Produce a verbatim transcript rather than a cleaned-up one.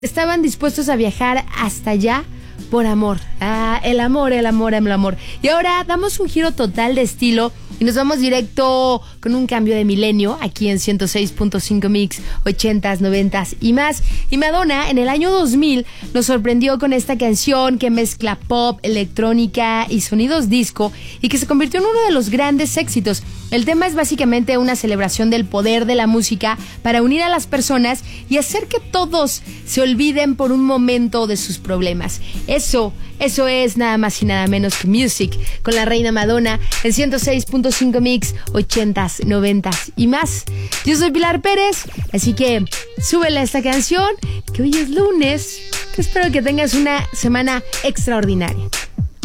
estaban dispuestos a viajar hasta allá por amor. Ah, el amor, el amor, el amor. Y ahora damos un giro total de estilo y nos vamos directo con un cambio de milenio aquí en ciento seis punto cinco Mix, ochentas, noventas y más. Y Madonna en el año dos mil nos sorprendió con esta canción que mezcla pop, electrónica y sonidos disco y que se convirtió en uno de los grandes éxitos. El tema es básicamente una celebración del poder de la música para unir a las personas y hacer que todos se olviden por un momento de sus problemas. Eso, eso es nada más y nada menos que Music con la reina Madonna en ciento seis punto cinco Mix, ochentas, noventas y más. Yo soy Pilar Pérez, así que súbele a esta canción, que hoy es lunes, que espero que tengas una semana extraordinaria.